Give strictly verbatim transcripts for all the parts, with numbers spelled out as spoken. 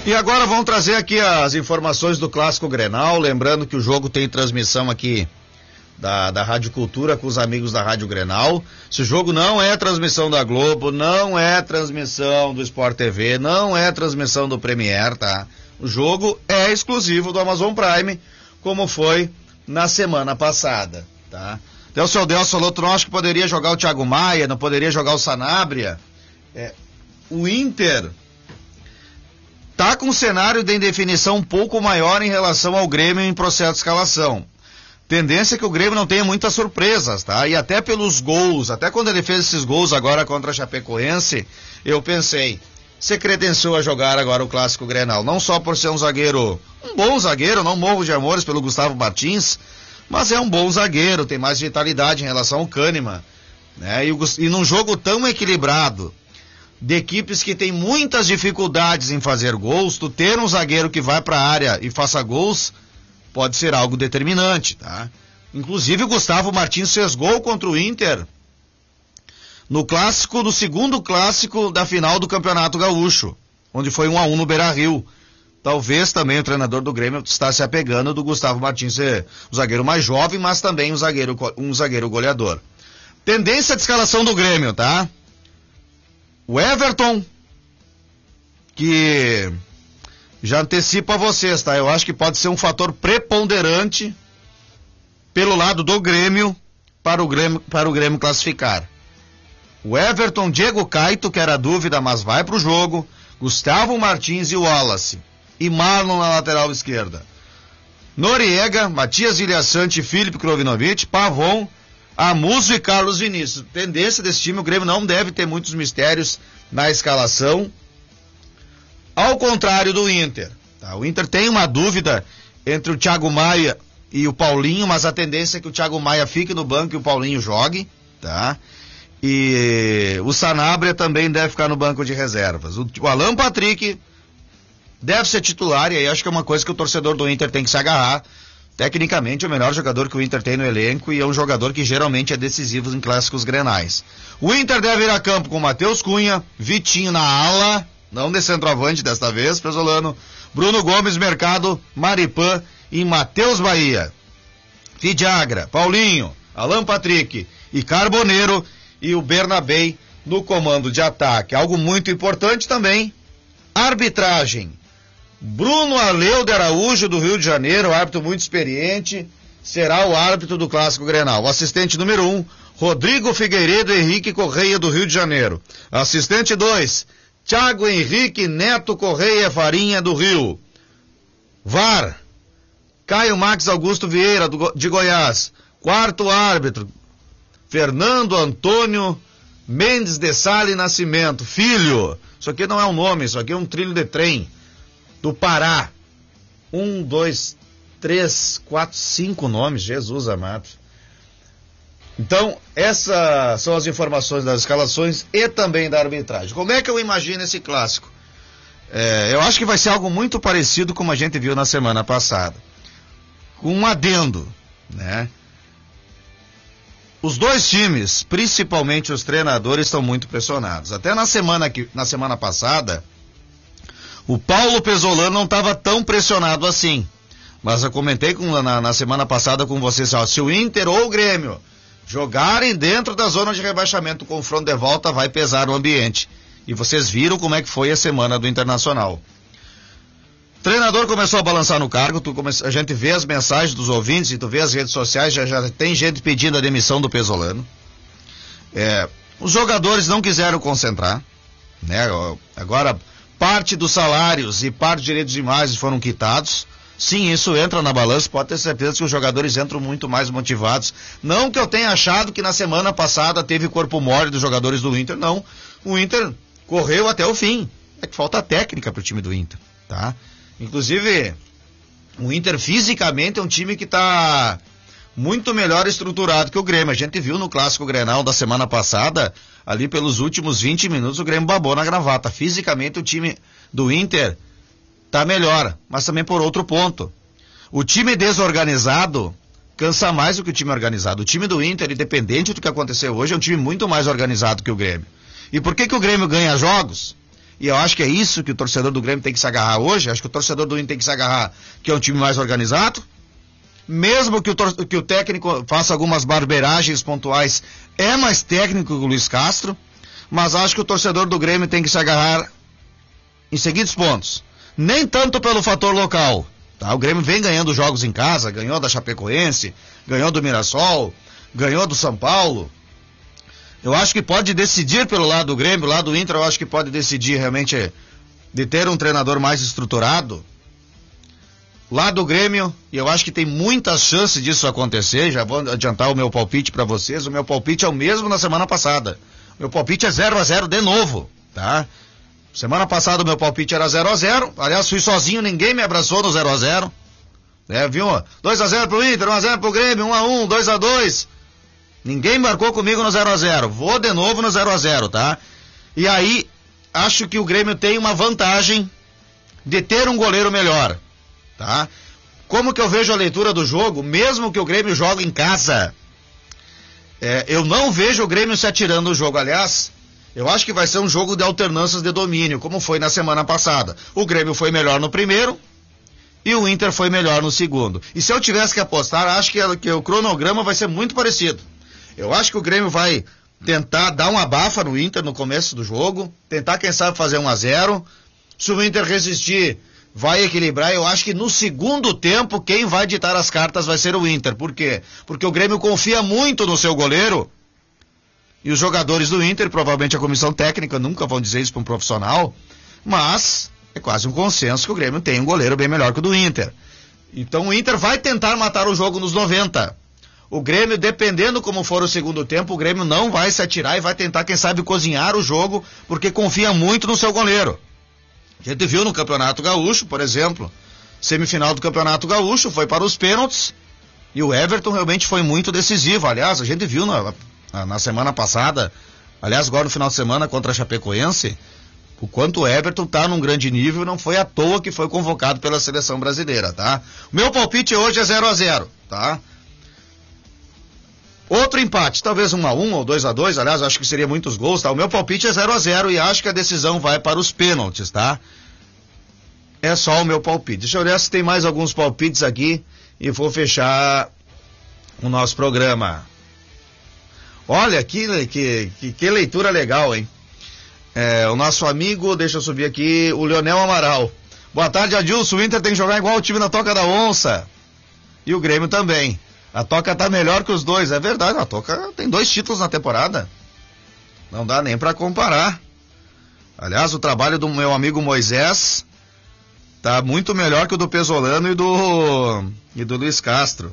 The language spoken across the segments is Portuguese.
E agora vamos trazer aqui as informações do Clássico Grenal, lembrando que o jogo tem transmissão aqui da, da Rádio Cultura com os amigos da Rádio Grenal. Esse jogo não é transmissão da Globo, não é transmissão do Sport T V, não é transmissão do Premier, tá? O jogo é exclusivo do Amazon Prime, como foi na semana passada, tá? Até o seu Delcio falou, tu não acha que poderia jogar o Thiago Maia, não poderia jogar o Sanabria? É, o Inter tá com um cenário de indefinição um pouco maior em relação ao Grêmio em processo de escalação. Tendência é que o Grêmio não tenha muitas surpresas, tá? E até pelos gols, até quando ele fez esses gols agora contra a Chapecoense, eu pensei, se credenciou a jogar agora o Clássico Grenal, não só por ser um zagueiro, um bom zagueiro, não morro de amores pelo Gustavo Martins, mas é um bom zagueiro, tem mais vitalidade em relação ao Kahneman, né? E, o, e num jogo tão equilibrado, de equipes que têm muitas dificuldades em fazer gols, tu ter um zagueiro que vai para a área e faça gols, pode ser algo determinante, tá? Inclusive o Gustavo Martins fez gol contra o Inter no clássico, no segundo clássico da final do Campeonato Gaúcho, onde foi um a um no Beira-Rio. Talvez também o treinador do Grêmio está se apegando do Gustavo Martins ser o zagueiro mais jovem, mas também um zagueiro, um zagueiro goleador. Tendência de escalação do Grêmio, tá? O Everton, que já antecipa a vocês, tá? Eu acho que pode ser um fator preponderante pelo lado do Grêmio para o Grêmio, para o Grêmio classificar. O Everton, Diego Caito, que era dúvida, mas vai pro jogo, Gustavo Martins e o Wallace. E Marlon na lateral esquerda. Noriega, Matias Ilhaçante, Felipe Krovinovic, Pavon, Amuso e Carlos Vinícius. Tendência desse time, o Grêmio não deve ter muitos mistérios na escalação, ao contrário do Inter, tá? O Inter tem uma dúvida entre o Thiago Maia e o Paulinho, mas a tendência é que o Thiago Maia fique no banco e o Paulinho jogue, tá? E o Sanabria também deve ficar no banco de reservas. O, o Alan Patrick deve ser titular, e aí acho que é uma coisa que o torcedor do Inter tem que se agarrar. Tecnicamente, é o melhor jogador que o Inter tem no elenco e é um jogador que geralmente é decisivo em clássicos grenais. O Inter deve ir a campo com Matheus Cunha, Vitinho na ala, não de centroavante desta vez, Pesolano, Bruno Gomes, Mercado, Maripan e Matheus Bahia. Fidiagra, Paulinho, Alan Patrick e Carboneiro e o Bernabei no comando de ataque. Algo muito importante também, arbitragem. Bruno Aleu de Araújo, do Rio de Janeiro, árbitro muito experiente, será o árbitro do Clássico Grenal. O assistente número um, Rodrigo Figueiredo Henrique Correia, do Rio de Janeiro. Assistente dois, Thiago Henrique Neto Correia Farinha, do Rio. V A R, Caio Max Augusto Vieira, do, de Goiás. Quarto árbitro, Fernando Antônio Mendes de Sale Nascimento, filho. Isso aqui não é um nome, isso aqui é um trilho de trem. Do Pará. Um, dois, três, quatro, cinco nomes, Jesus amado. Então, essas são as informações das escalações e também da arbitragem. Como é que eu imagino esse clássico? É, eu acho que vai ser algo muito parecido como a gente viu na semana passada. Com um adendo, né? Os dois times, principalmente os treinadores, estão muito pressionados. Até na semana, que, na semana passada, o Paulo Pesolano não estava tão pressionado assim. Mas eu comentei com, na, na semana passada com vocês, ó, se o Inter ou o Grêmio jogarem dentro da zona de rebaixamento, o confronto de volta vai pesar o ambiente. E vocês viram como é que foi a semana do Internacional. O treinador começou a balançar no cargo, tu come... a gente vê as mensagens dos ouvintes e tu vê as redes sociais, já, já tem gente pedindo a demissão do Pesolano. É, os jogadores não quiseram concentrar, né? Agora, parte dos salários e parte dos direitos de imagem foram quitados. Sim, isso entra na balança, pode ter certeza que os jogadores entram muito mais motivados. Não que eu tenha achado que na semana passada teve corpo mole dos jogadores do Inter, não. O Inter correu até o fim. É que falta técnica pro time do Inter, tá? Inclusive, o Inter fisicamente é um time que está muito melhor estruturado que o Grêmio. A gente viu no Clássico Grenal da semana passada, ali pelos últimos vinte minutos, o Grêmio babou na gravata. Fisicamente o time do Inter tá melhor, mas também por outro ponto. O time desorganizado cansa mais do que o time organizado. O time do Inter, independente do que aconteceu hoje, é um time muito mais organizado que o Grêmio. E por que que o Grêmio ganha jogos? E eu acho que é isso que o torcedor do Grêmio tem que se agarrar hoje. Acho que o torcedor do Inter tem que se agarrar, que é um time mais organizado. Mesmo que o, tor- que o técnico faça algumas barbeiragens pontuais, é mais técnico que o Luiz Castro. Mas acho que o torcedor do Grêmio tem que se agarrar em seguintes pontos. Nem tanto pelo fator local. Tá? O Grêmio vem ganhando jogos em casa, ganhou da Chapecoense, ganhou do Mirassol, ganhou do São Paulo. Eu acho que pode decidir pelo lado do Grêmio, lado do Inter, eu acho que pode decidir realmente de ter um treinador mais estruturado. Lá do Grêmio, e eu acho que tem muitas chances disso acontecer, já vou adiantar o meu palpite para vocês, o meu palpite é o mesmo na semana passada. O meu palpite é zero a zero de novo, tá? Semana passada o meu palpite era zero a zero, aliás fui sozinho, ninguém me abraçou no zero a zero. É, viu? dois a zero pro Inter, um a zero pro Grêmio, um a um, dois a dois. Ninguém marcou comigo no zero a zero. Vou de novo no zero a zero, tá? E aí, acho que o Grêmio tem uma vantagem de ter um goleiro melhor, tá? Como que eu vejo a leitura do jogo, mesmo que o Grêmio jogue em casa, é, eu não vejo o Grêmio se atirando no jogo. Aliás, eu acho que vai ser um jogo de alternâncias de domínio, como foi na semana passada. O Grêmio foi melhor no primeiro e o Inter foi melhor no segundo. E se eu tivesse que apostar, acho que, que o cronograma vai ser muito parecido. Eu acho que o Grêmio vai tentar dar uma abafa no Inter no começo do jogo, tentar, quem sabe, fazer um a zero. Se o Inter resistir, vai equilibrar. Eu acho que no segundo tempo, quem vai ditar as cartas vai ser o Inter. Por quê? Porque o Grêmio confia muito no seu goleiro, e os jogadores do Inter, provavelmente a comissão técnica, nunca vão dizer isso para um profissional, mas é quase um consenso que o Grêmio tem um goleiro bem melhor que o do Inter. Então o Inter vai tentar matar o jogo nos noventa. O Grêmio, dependendo como for o segundo tempo, o Grêmio não vai se atirar e vai tentar, quem sabe, cozinhar o jogo, porque confia muito no seu goleiro. A gente viu no Campeonato Gaúcho, por exemplo, semifinal do Campeonato Gaúcho, foi para os pênaltis, e o Everton realmente foi muito decisivo. Aliás, a gente viu na, na, na semana passada, aliás, agora no final de semana contra a Chapecoense, o quanto o Everton está num grande nível, não foi à toa que foi convocado pela seleção brasileira, tá? O meu palpite hoje é zero a zero, tá? Outro empate, talvez um a um ou dois a dois, aliás, acho que seria muitos gols, tá? O meu palpite é zero a zero e acho que a decisão vai para os pênaltis, tá? É só o meu palpite. Deixa eu ver se tem mais alguns palpites aqui e vou fechar o nosso programa. Olha, que, que, que, que leitura legal, hein? É, o nosso amigo, deixa eu subir aqui, o Leonel Amaral. Boa tarde, Adilson. O Inter tem que jogar igual o time da Toca da Onça. E o Grêmio também. A Toca tá melhor que os dois, é verdade, a Toca tem dois títulos na temporada. Não dá nem pra comparar. Aliás, o trabalho do meu amigo Moisés tá muito melhor que o do Pesolano e do e do Luiz Castro.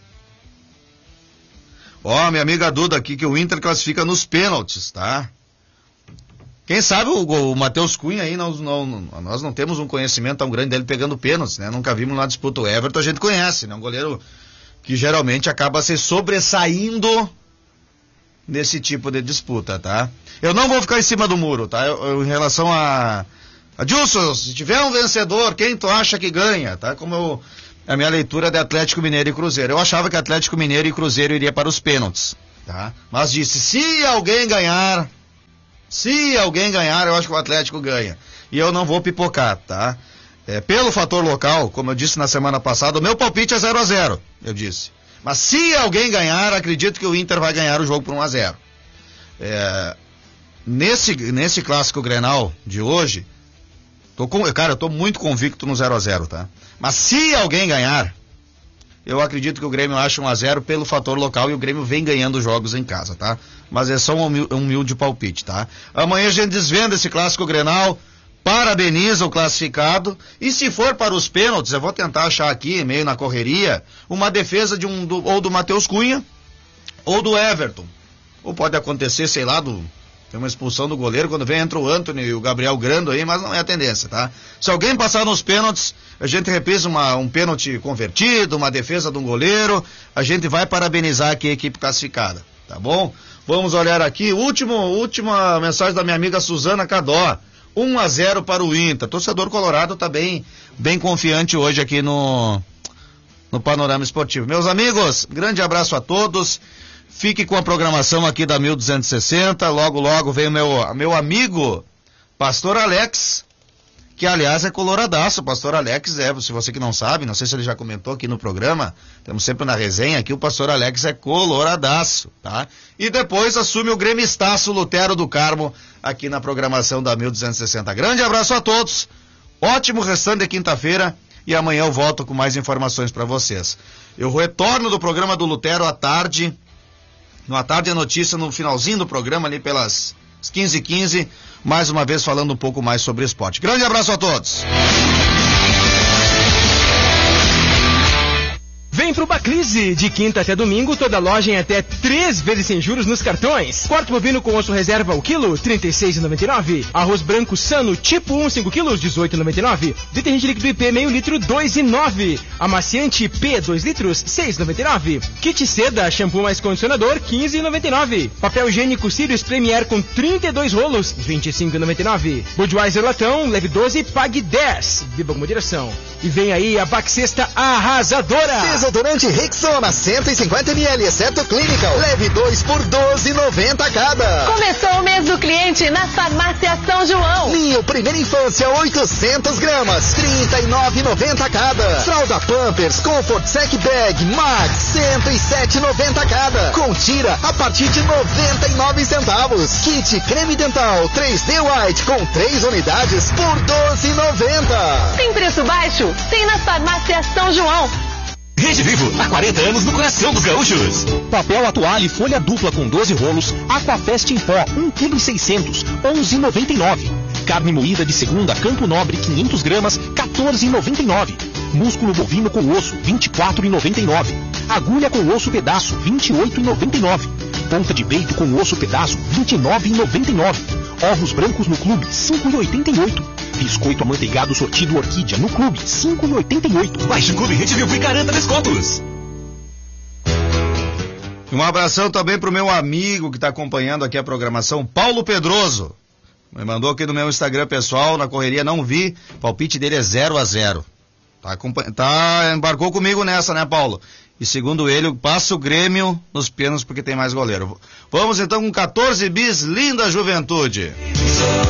Ó, minha amiga Duda aqui, que o Inter classifica nos pênaltis, tá? Quem sabe o, o Matheus Cunha aí, nós não, nós não temos um conhecimento tão grande dele pegando pênaltis, né? Nunca vimos na disputa. O Everton a gente conhece, né? Um goleiro que geralmente acaba se sobressaindo nesse tipo de disputa, tá? Eu não vou ficar em cima do muro, tá? Eu, eu, em relação a... Adilson, se tiver um vencedor, quem tu acha que ganha, tá? Como eu, a minha leitura de Atlético Mineiro e Cruzeiro. Eu achava que Atlético Mineiro e Cruzeiro iria para os pênaltis, tá? Mas disse, se alguém ganhar, se alguém ganhar, eu acho que o Atlético ganha. E eu não vou pipocar, tá? É, pelo fator local, como eu disse na semana passada, o meu palpite é zero a zero, eu disse. Mas se alguém ganhar, acredito que o Inter vai ganhar o jogo por um a zero. É, nesse, nesse clássico Grenal de hoje, tô com, cara, eu tô muito convicto no zero a zero, tá? Mas se alguém ganhar, eu acredito que o Grêmio acha um a zero pelo fator local e o Grêmio vem ganhando jogos em casa, tá? Mas é só um humilde, um humilde palpite, tá? Amanhã a gente desvenda esse clássico Grenal, parabeniza o classificado, e se for para os pênaltis, eu vou tentar achar aqui, meio na correria, uma defesa de um, do, ou do Matheus Cunha, ou do Everton. Ou pode acontecer, sei lá, do, tem uma expulsão do goleiro, quando vem entra o Antony e o Gabriel Grando aí, mas não é a tendência, tá? Se alguém passar nos pênaltis, a gente reprisa uma, um pênalti convertido, uma defesa de um goleiro, a gente vai parabenizar aqui a equipe classificada, tá bom? Vamos olhar aqui, último, última mensagem da minha amiga Suzana Cadó. um a zero para o Inter. Torcedor colorado está bem, bem confiante hoje aqui no, no Panorama Esportivo. Meus amigos, grande abraço a todos. Fique com a programação aqui da mil duzentos e sessenta. Logo, logo vem o meu, meu amigo Pastor Alex, que aliás é coloradaço. O Pastor Alex é, se você que não sabe, não sei se ele já comentou aqui no programa, temos sempre na resenha aqui, o Pastor Alex é coloradaço, tá? E depois assume o gremistaço Lutero do Carmo aqui na programação da mil duzentos e sessenta. Grande abraço a todos, ótimo restante de quinta-feira e amanhã eu volto com mais informações para vocês. Eu retorno do programa do Lutero à tarde, no à tarde a notícia no finalzinho do programa ali pelas quinze e quinze, mais uma vez falando um pouco mais sobre esporte. Grande abraço a todos. Vem pro Baclise, de quinta até domingo, toda loja em até três vezes sem juros nos cartões. Corte bovino com osso reserva o quilo, trinta e seis reais e noventa e nove centavos. Arroz branco Sano, tipo um, cinco quilos, dezoito reais e noventa e nove centavos. Detergente líquido I P meio litro, dois reais e nove centavos. Amaciante P, dois litros, seis reais e noventa e nove centavos. Kit seda, shampoo mais condicionador, quinze reais e noventa e nove centavos. Papel higiênico Sirius Premier com trinta e dois rolos, vinte e cinco reais e noventa e nove centavos. Budweiser latão, leve doze, pague dez. Viva com moderação. E vem aí a Baxesta arrasadora. Desodorante Rexona, cento e cinquenta mililitros, exceto Clinical. Leve dois por doze reais e noventa centavos cada. Começou o mês do cliente na Farmácia São João. Ninho Primeira Infância, oitocentas gramas, trinta e nove reais e noventa centavos cada. Fralda Pampers, Comfort Sec Bag, Max, cento e sete reais e noventa centavos cada. Com tira, a partir de noventa e nove centavos. Kit Creme Dental três D White com três unidades por doze reais e noventa centavos. Tem preço baixo? Tem na Farmácia São João. Rede Vivo, há quarenta anos no coração dos gaúchos. Papel atualha folha dupla com doze rolos, Aquafest em pó, um vírgula seiscentos quilos, onze reais e noventa e nove centavos. Carne moída de segunda Campo Nobre, quinhentas gramas, quatorze reais e noventa e nove centavos. Músculo bovino com osso, vinte e quatro reais e noventa e nove centavos. Agulha com osso pedaço, vinte e oito reais e noventa e nove centavos. Ponta de peito com osso pedaço, vinte e nove reais e noventa e nove centavos. Ovos brancos no clube, cinco reais e oitenta e oito centavos. Biscoito amanteigado sortido Orquídea no clube, cinco reais e oitenta e oito centavos. Baixe o Clube Rede Vivo e garanta descontos. Um abração também pro meu amigo que está acompanhando aqui a programação, Paulo Pedroso. Me mandou aqui no meu Instagram pessoal, na correria não vi, o palpite dele é zero a zero. Tá, tá, embarcou comigo nessa, né, Paulo? E segundo ele, passa o Grêmio nos pênaltis porque tem mais goleiro. Vamos então com quatorze bis, linda juventude.